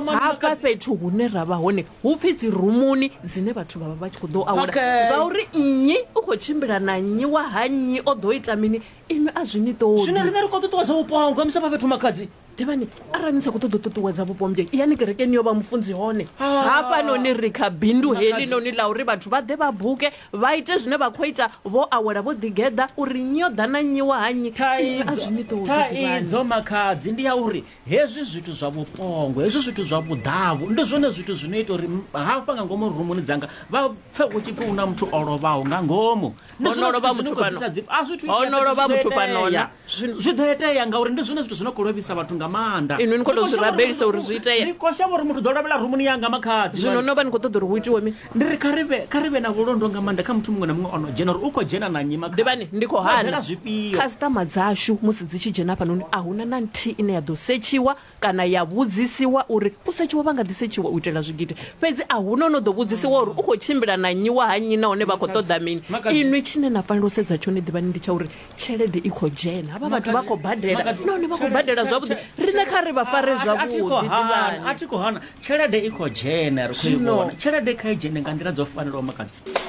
hafha fhethu hune ra vha hone hu pfi dzi rumuni dzine vhathu vha vha vha tshi khou ḓo awela zwa uri nnyi u khou tshimbila na nnyi wa ha nnyi o ḓo ita mini iṅwe a zwi ni ṱoḓi zwine riṋe ri khou ṱuṱuwedza vhupongo misa pa fhethu makhadzi ḓivhani arali ni sa khou ṱoḓa u ṱuṱuwedza vhupombe yani kerekeni yo vha mufunzi hone hafhanoni ri kha bindu heḽi noni ḽa uri vhathu vha ḓe vha buke vha ite zwine vha khou ita vho awela vho ḓigeḓa uri nnyi o ḓa na nnyi wa ha nnyi a zwi ni ṱoḓi thaidzo makhadzi ndi ya uri hezwi zwithu zwa vhupongo hezwi zwithu zwa vhuḓavu ndi zwone zwithu zwine ita uri hafha nga ngomu rumuni dzanga vha pfe hu tshi pfi hu na muthu o lovhaho nga ngomu onolova muthu panona zwi ḓo itea ngauri ndi zwone zwithu zwino khou lovhisa vhathu nga maanḓa inwi ni khou tou zwi rabelisa uri zwi itea ndi khou shavha uri muthu ḓo lovhela rumuni yanga makhadzi zwino no vha ni khou ṱoḓa uri hu itiwe mini ndi ri kha ri vhe na vhulondo nga maanḓa kha muthu muṅwe na muṅwe ono dzhena uri u khou dzhena na nnyi makhadzi ḓivhani ndi khou hana zwifhio khasiṱama dzashu musi dzi tshi dzhena hafhanoni a hu na na nthihi ine ya ḓo setshiwa kana ya vhudzisiwa uri u setshiwa vha nga ḓi setshiwa u itela zwigidi fhedzi a hu no no ḓo vhudzisiwa uri u khou tshimbila na nnyi wa ha nnyi nahone vha khou ṱoḓa mini inwi tshine na fanela u sedza tshone ḓivhani ndi tsha uri tshelede i khou dzhena havha vhathu vha khou badela nahone vha khou badela zwavhuḓi riṋe kha ri vha fare zwavhuḓi ḓivhani a thi khou hana tshelede i khou dzhena ri khou i vhona tshelede kha i dzhene nga nḓila dzo fanelaho makhadzi